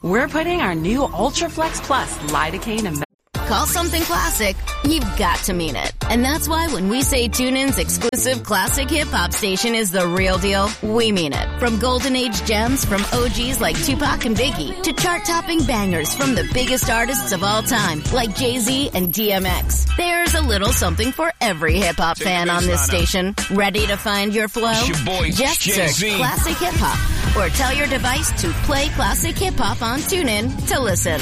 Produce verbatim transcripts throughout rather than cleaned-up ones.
we're putting our new Ultraflex Plus lidocaine and... Call something classic, you've got to mean it. And that's why when we say TuneIn's exclusive classic hip-hop station is the real deal, we mean it. From golden age gems from O Gs like Tupac and Biggie to chart-topping bangers from the biggest artists of all time like Jay-Z and D M X. There's a little something for every hip-hop fan on this station. Ready to find your flow? Your boy, Just Jay-Z. search Classic Hip-Hop or tell your device to play Classic Hip-Hop on TuneIn to listen.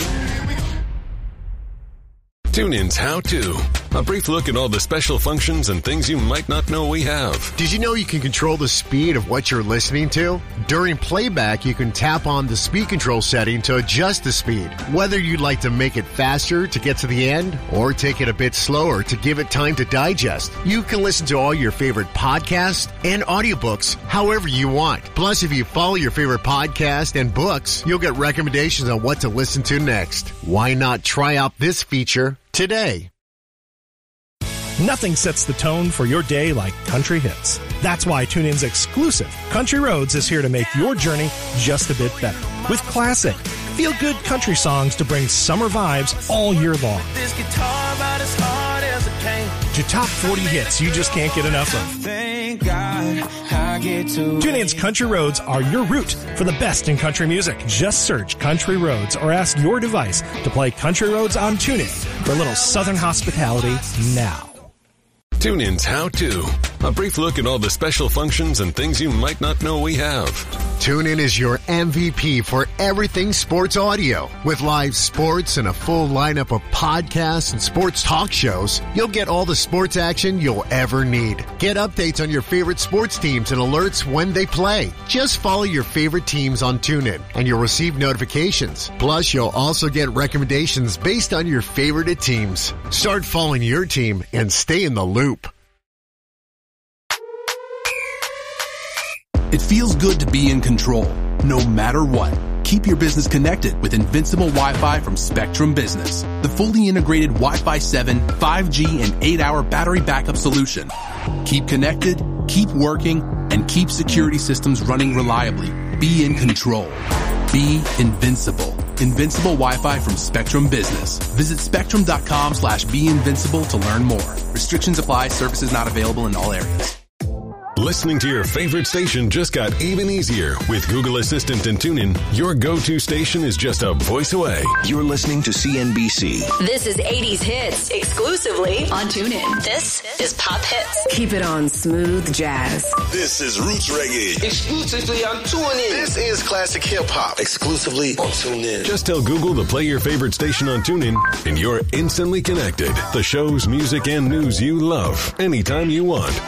TuneIn's How To. A brief look at all the special functions and things you might not know we have. Did you know you can control the speed of what you're listening to? During playback, you can tap on the speed control setting to adjust the speed. Whether you'd like to make it faster to get to the end or take it a bit slower to give it time to digest, you can listen to all your favorite podcasts and audiobooks however you want. Plus, if you follow your favorite podcast and books, you'll get recommendations on what to listen to next. Why not try out this feature today? Nothing sets the tone for your day like country hits. That's why TuneIn's exclusive Country Roads is here to make your journey just a bit better. With classic, feel-good country songs to bring summer vibes all year long. This guitar about as hard as a cane. To top forty hits you just can't get enough of. Thank God I get to. TuneIn's Country Roads are your route for the best in country music. Just search Country Roads or ask your device to play Country Roads on TuneIn for a little southern hospitality now. TuneIn's How To. A brief look at all the special functions and things you might not know we have. TuneIn is your M V P for everything sports audio. With live sports and a full lineup of podcasts and sports talk shows, you'll get all the sports action you'll ever need. Get updates on your favorite sports teams and alerts when they play. Just follow your favorite teams on TuneIn and you'll receive notifications. Plus, you'll also get recommendations based on your favorite teams. Start following your team and stay in the loop. It feels good to be in control, no matter what. Keep your business connected with Invincible Wi-Fi from Spectrum Business, the fully integrated Wi-Fi seven, five G, and eight hour battery backup solution. Keep connected, keep working, and keep security systems running reliably. Be in control. Be invincible. Invincible Wi-Fi from Spectrum Business. Visit spectrum.com slash be invincible to learn more. Restrictions apply. Services not available in all areas. Listening to your favorite station just got even easier. With Google Assistant and TuneIn, your go-to station is just a voice away. You're listening to C N B C. This is eighties hits exclusively on TuneIn. This is Pop Hits. Keep it on smooth jazz. This is Roots Reggae. Exclusively on TuneIn. This is Classic Hip Hop. Exclusively on TuneIn. Just tell Google to play your favorite station on TuneIn, and you're instantly connected. The shows, music, and news you love anytime you want.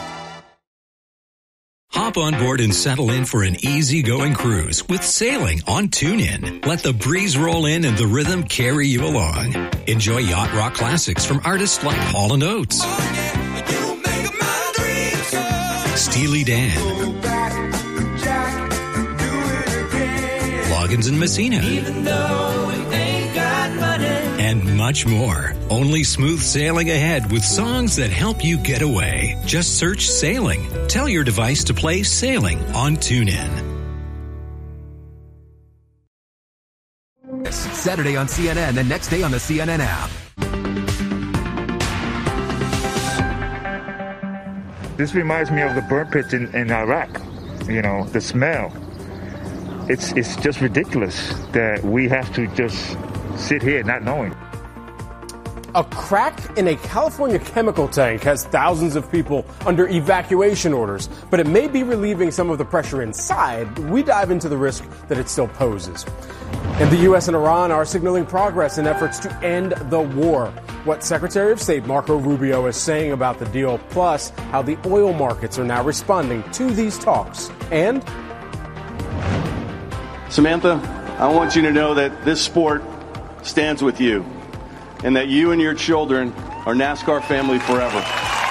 Hop on board and settle in for an easy-going cruise with sailing on TuneIn. Let the breeze roll in and the rhythm carry you along. Enjoy yacht rock classics from artists like Hall and Oates, Steely Dan, Loggins and Messina, Even though we ain't got money. and much more. Only smooth sailing ahead with songs that help you get away. Just search Sailing. Tell your device to play Sailing on TuneIn. Saturday on C N N and next day on the C N N app. This reminds me of the burn pits in, in Iraq. You know, the smell. It's it's just ridiculous that we have to just sit here not knowing. A crack in a California chemical tank has thousands of people under evacuation orders, but it may be relieving some of the pressure inside. We dive into the risk that it still poses. And the U S and Iran are signaling progress in efforts to end the war. What Secretary of State Marco Rubio is saying about the deal, plus how the oil markets are now responding to these talks. And Samantha, I want you to know that this sport stands with you, and that you and your children are NASCAR family forever.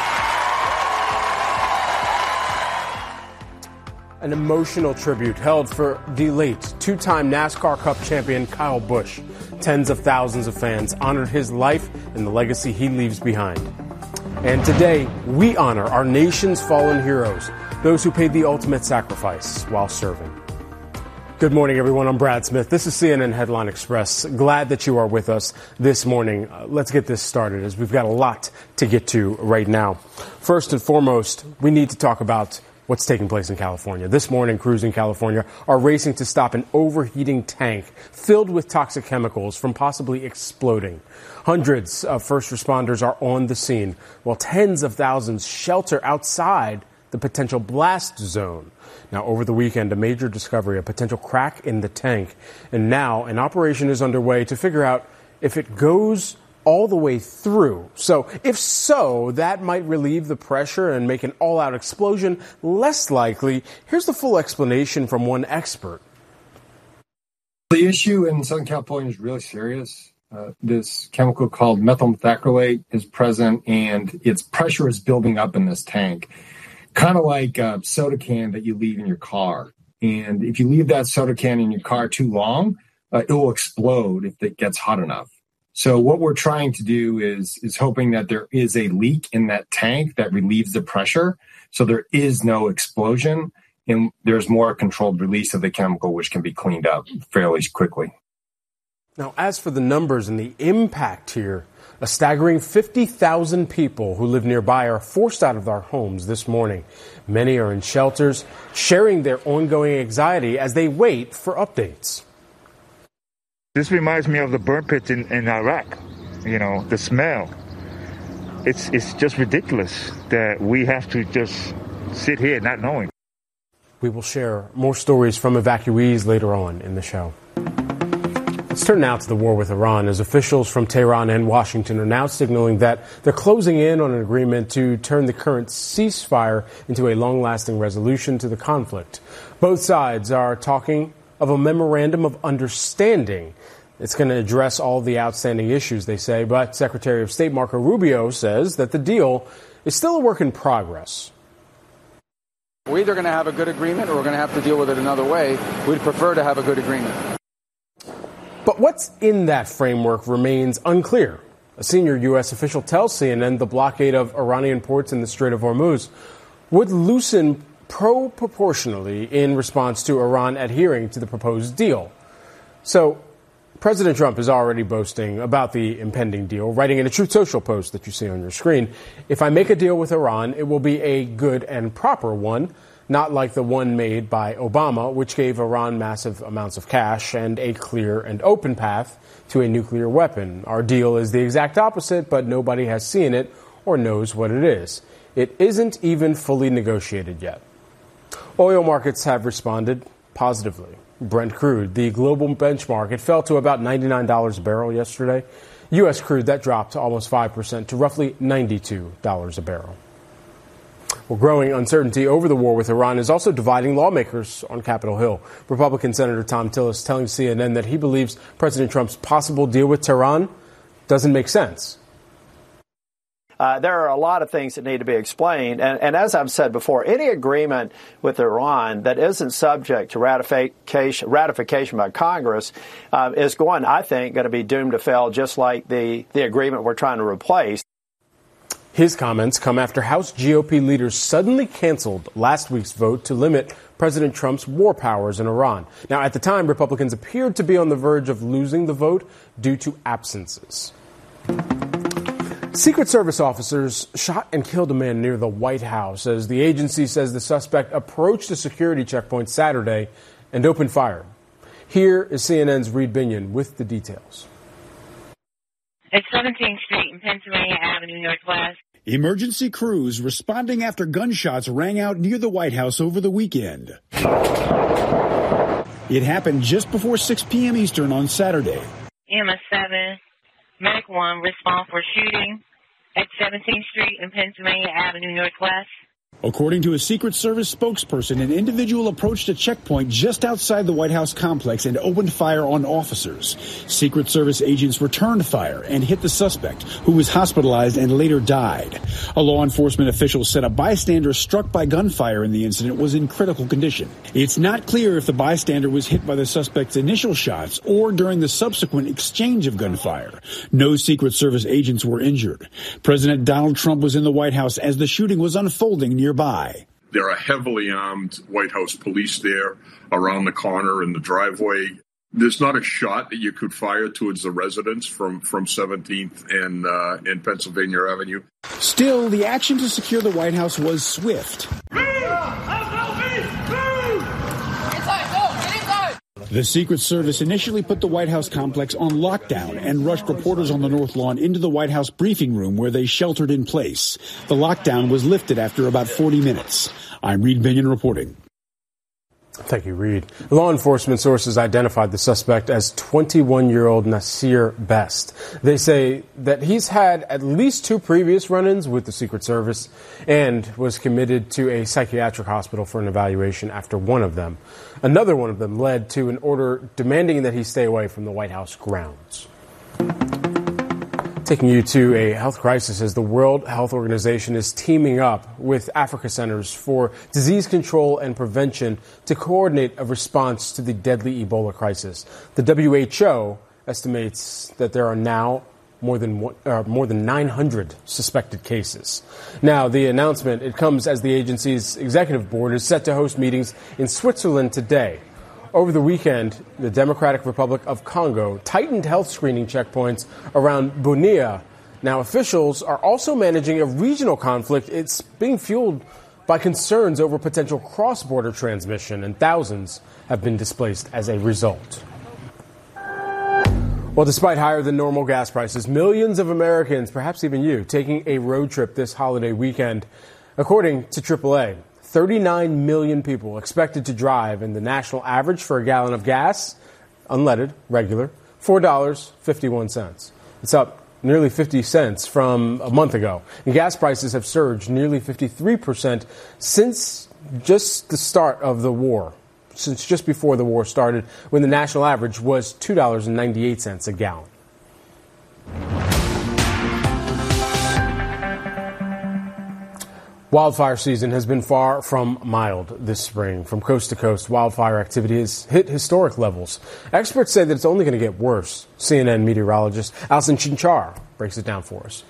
an emotional tribute held for the late two-time NASCAR Cup champion Kyle Busch. Tens of thousands of fans honored his life and the legacy he leaves behind. And today, we honor our nation's fallen heroes, those who paid the ultimate sacrifice while serving. Good morning, everyone. I'm Brad Smith. This is C N N Headline Express. Glad that you are with us this morning. Uh, let's get this started, as we've got a lot to get to right now. First and foremost, we need to talk about what's taking place in California. This morning, crews in California are racing to stop an overheating tank filled with toxic chemicals from possibly exploding. Hundreds of first responders are on the scene, while tens of thousands shelter outside the potential blast zone. Now, over the weekend, a major discovery, a potential crack in the tank. And now an operation is underway to figure out if it goes all the way through. So if so, that might relieve the pressure and make an all-out explosion less likely. Here's the full explanation from one expert. The issue in Southern California is really serious. Uh, this chemical called methyl methacrylate is present, and its pressure is building up in this tank. Kind of like a soda can that you leave in your car. And if you leave that soda can in your car too long, uh, it will explode if it gets hot enough. So what we're trying to do is, is hoping that there is a leak in that tank that relieves the pressure, so there is no explosion, and there's more controlled release of the chemical, which can be cleaned up fairly quickly. Now, as for the numbers and the impact here, a staggering fifty thousand people who live nearby are forced out of their homes this morning. Many are in shelters, sharing their ongoing anxiety as they wait for updates. This reminds me of the burn pits in, in Iraq. You know, the smell. It's, it's just ridiculous that we have to just sit here not knowing. We will share more stories from evacuees later on in the show. Let's turn now to the war with Iran, as officials from Tehran and Washington are now signaling that they're closing in on an agreement to turn the current ceasefire into a long-lasting resolution to the conflict. Both sides are talking of a memorandum of understanding. It's going to address all the outstanding issues, they say, but Secretary of State Marco Rubio says that the deal is still a work in progress. We're either going to have a good agreement or we're going to have to deal with it another way. We'd prefer to have a good agreement. But what's in that framework remains unclear. A senior U S official tells C N N the blockade of Iranian ports in the Strait of Hormuz would loosen pro-proportionally in response to Iran adhering to the proposed deal. So President Trump is already boasting about the impending deal, writing in a Truth Social post that you see on your screen, "If I make a deal with Iran, it will be a good and proper one, not like the one made by Obama, which gave Iran massive amounts of cash and a clear and open path to a nuclear weapon. Our deal is the exact opposite, but nobody has seen it or knows what it is. It isn't even fully negotiated yet." Oil markets have responded positively. Brent crude, the global benchmark, it fell to about ninety-nine dollars a barrel yesterday. U S crude, that dropped almost five percent to roughly ninety-two dollars a barrel. Well, growing uncertainty over the war with Iran is also dividing lawmakers on Capitol Hill. Republican Senator Thom Tillis telling C N N that he believes President Trump's possible deal with Tehran doesn't make sense. Uh, there are a lot of things that need to be explained. And, and as I've said before, any agreement with Iran that isn't subject to ratification, ratification by Congress uh, is going, I think, going to be doomed to fail, just like the, the agreement we're trying to replace. His comments come after House G O P leaders suddenly canceled last week's vote to limit President Trump's war powers in Iran. Now, at the time, Republicans appeared to be on the verge of losing the vote due to absences. Secret Service officers shot and killed a man near the White House as the agency says the suspect approached a security checkpoint Saturday and opened fire. Here is C N N's Reed Binion with the details. At seventeenth Street and Pennsylvania Avenue Northwest. Emergency crews responding after gunshots rang out near the White House over the weekend. It happened just before six p.m. Eastern on Saturday. M S seven, Medic one, respond for shooting at seventeenth Street and Pennsylvania Avenue Northwest. According to a Secret Service spokesperson, an individual approached a checkpoint just outside the White House complex and opened fire on officers. Secret Service agents returned fire and hit the suspect, who was hospitalized and later died. A law enforcement official said a bystander struck by gunfire in the incident was in critical condition. It's not clear if the bystander was hit by the suspect's initial shots or during the subsequent exchange of gunfire. No Secret Service agents were injured. President Donald Trump was in the White House as the shooting was unfolding nearby. There are heavily armed White House police there around the corner in the driveway. There's not a shot that you could fire towards the residents from, from seventeenth and, uh, and Pennsylvania Avenue. Still, the action to secure the White House was swift. The Secret Service initially put the White House complex on lockdown and rushed reporters on the North Lawn into the White House briefing room where they sheltered in place. The lockdown was lifted after about forty minutes. I'm Reed Binion reporting. Thank you, Reed. Law enforcement sources identified the suspect as twenty-one-year-old Nasir Best. They say that he's had at least two previous run-ins with the Secret Service and was committed to a psychiatric hospital for an evaluation after one of them. Another one of them led to an order demanding that he stay away from the White House grounds. Taking you to a health crisis as the World Health Organization is teaming up with Africa Centers for Disease Control and Prevention to coordinate a response to the deadly Ebola crisis. The W H O estimates that there are now more than one, uh, more than nine hundred suspected cases. Now, the announcement, it comes as the agency's executive board is set to host meetings in Switzerland today. Over the weekend, the Democratic Republic of Congo tightened health screening checkpoints around Bunia. Now, officials are also managing a regional conflict. It's being fueled by concerns over potential cross-border transmission, and thousands have been displaced as a result. Well, despite higher than normal gas prices, millions of Americans, perhaps even you, taking a road trip this holiday weekend. According to triple A, thirty-nine million people expected to drive, and the national average for a gallon of gas, unleaded, regular, four dollars and fifty-one cents. It's up nearly fifty cents from a month ago. And gas prices have surged nearly fifty-three percent since just the start of the war, since just before the war started, when the national average was two dollars and ninety-eight cents a gallon. Wildfire season has been far from mild this spring. From coast to coast, wildfire activity has hit historic levels. Experts say that it's only going to get worse. C N N meteorologist Alison Chinchar breaks it down for us.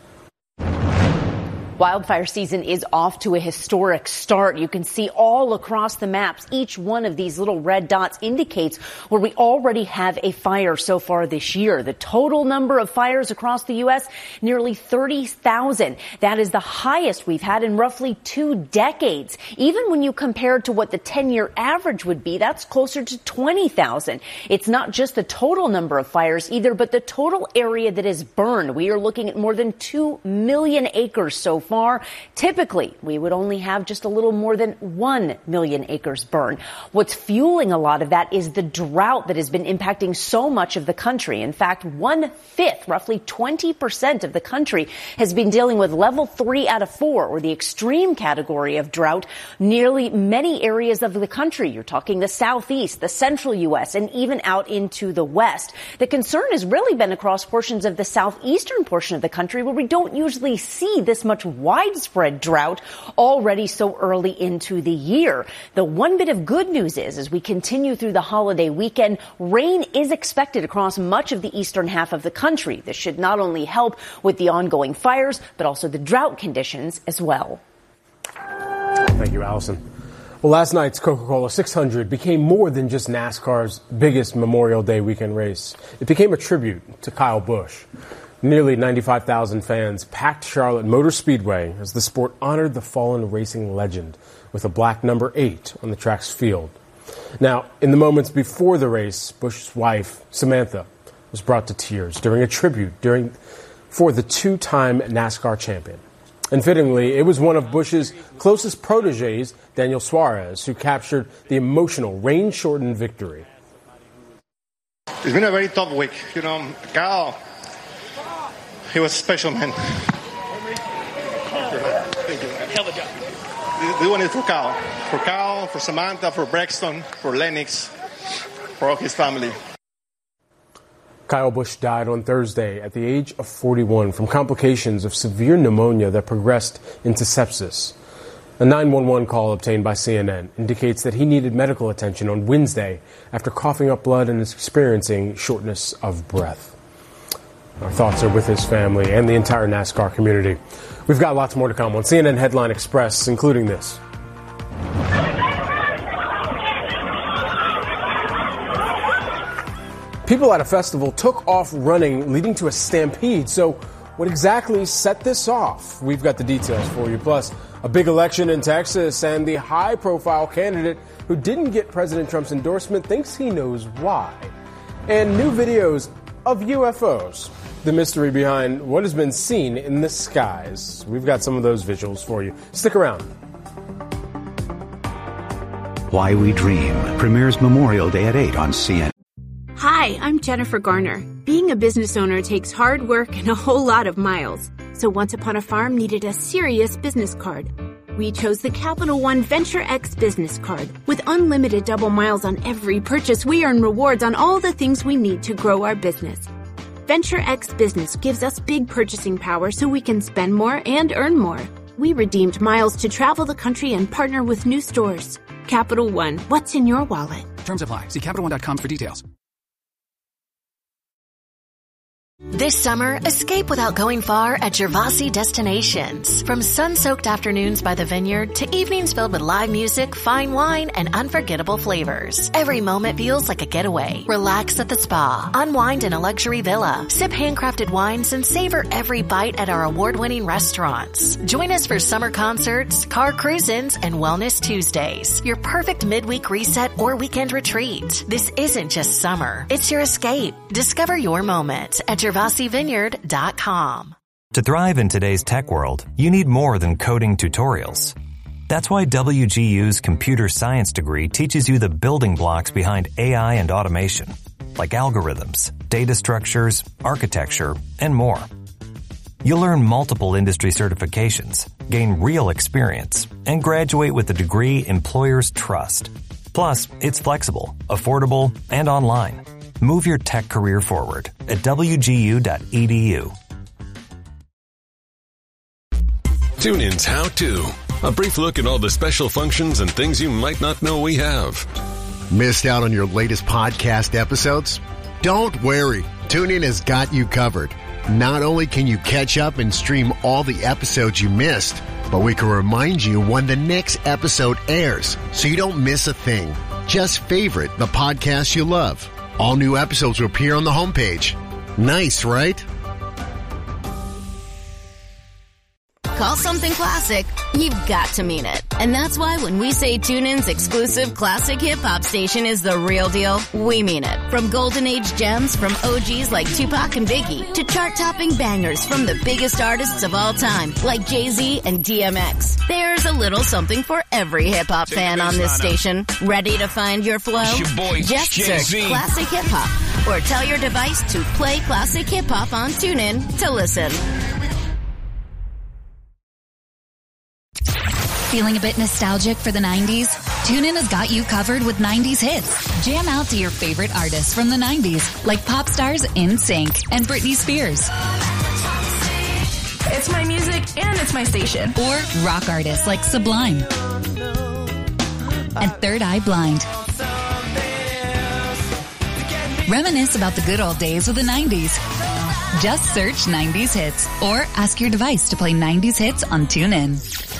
Wildfire season is off to a historic start. You can see all across the maps, each one of these little red dots indicates where we already have a fire so far this year. The total number of fires across the U S, nearly thirty thousand. That is the highest we've had in roughly two decades. Even when you compare it to what the ten-year average would be, that's closer to twenty thousand. It's not just the total number of fires either, but the total area that is burned. We are looking at more than two million acres so far. Far. Typically, we would only have just a little more than one million acres burned. What's fueling a lot of that is the drought that has been impacting so much of the country. In fact, one-fifth, roughly twenty percent of the country has been dealing with level three out of four, or the extreme category of drought, nearly many areas of the country. You're talking the southeast, the central U S, and even out into the west. The concern has really been across portions of the southeastern portion of the country where we don't usually see this much widespread drought already so early into the year. The one bit of good news is, as we continue through the holiday weekend, rain is expected across much of the eastern half of the country. This should not only help with the ongoing fires, but also the drought conditions as well. Thank you, Allison. Well, last night's Coca-Cola six hundred became more than just NASCAR's biggest Memorial Day weekend race. It became a tribute to Kyle Busch. Nearly ninety-five thousand fans packed Charlotte Motor Speedway as the sport honored the fallen racing legend with a black number eight on the track's field. Now, in the moments before the race, Busch's wife, Samantha, was brought to tears during a tribute during for the two-time NASCAR champion. And fittingly, it was one of Busch's closest protégés, Daniel Suarez, who captured the emotional, rain-shortened victory. It's been a very tough week. You know, Kyle, he was a special man. Hell of a job. This one is for Kyle. For Kyle, for Samantha, for Braxton, for Lennox, for all his family. Kyle Busch died on Thursday at the age of forty-one from complications of severe pneumonia that progressed into sepsis. A nine one one call obtained by C N N indicates that he needed medical attention on Wednesday after coughing up blood and experiencing shortness of breath. Our thoughts are with his family and the entire NASCAR community. We've got lots more to come on C N N Headline Express, including this. People at a festival took off running, leading to a stampede. So what exactly set this off? We've got the details for you. Plus, a big election in Texas, and the high-profile candidate who didn't get President Trump's endorsement thinks he knows why. And new videos of U F Os. The mystery behind what has been seen in the skies. We've got some of those visuals for you. Stick around. Why We Dream premieres Memorial Day at eight on C N N. Hi, I'm Jennifer Garner. Being a business owner takes hard work and a whole lot of miles. So Once Upon a Farm needed a serious business card. We chose the Capital One Venture X business card. With unlimited double miles on every purchase, we earn rewards on all the things we need to grow our business. Venture X Business gives us big purchasing power so we can spend more and earn more. We redeemed miles to travel the country and partner with new stores. Capital One, what's in your wallet? Terms apply. See Capital One dot com for details. This summer, escape without going far at Gervasi Destinations. From sun-soaked afternoons by the vineyard to evenings filled with live music, fine wine, and unforgettable flavors. Every moment feels like a getaway. Relax at the spa, unwind in a luxury villa, sip handcrafted wines, and savor every bite at our award-winning restaurants. Join us for summer concerts, car cruise-ins, and Wellness Tuesdays. Your perfect midweek reset or weekend retreat. This isn't just summer. It's your escape. Discover your moment at Gervasi Vineyard dot com. To thrive in today's tech world, you need more than coding tutorials. That's why W G U's computer science degree teaches you the building blocks behind A I and automation, like algorithms, data structures, architecture, and more. You'll earn multiple industry certifications, gain real experience, and graduate with a degree employers trust. Plus, it's flexible, affordable, and online. Move your tech career forward at W G U dot E D U. TuneIn's How To. A brief look at all the special functions and things you might not know we have. Missed out on your latest podcast episodes? Don't worry. TuneIn has got you covered. Not only can you catch up and stream all the episodes you missed, but we can remind you when the next episode airs so you don't miss a thing. Just favorite the podcast you love. All new episodes will appear on the homepage. Nice, right? Call something classic, you've got to mean it. And that's why when we say TuneIn's exclusive classic hip-hop station is the real deal, we mean it. From golden age gems from O Gs like Tupac and Biggie to chart-topping bangers from the biggest artists of all time like Jay-Z and D M X. There's a little something for every hip-hop fan on this station. Ready to find your flow? Your boy, Just Jay-Z. search Classic Hip-Hop or tell your device to play Classic Hip-Hop on TuneIn to listen. Feeling a bit nostalgic for the nineties? TuneIn has got you covered with nineties hits. Jam out to your favorite artists from the nineties, like pop stars NSYNC and Britney Spears. It's my music and it's my station. Or rock artists like Sublime and Third Eye Blind. Reminisce about the good old days of the nineties. Just search nineties hits or ask your device to play nineties hits on TuneIn.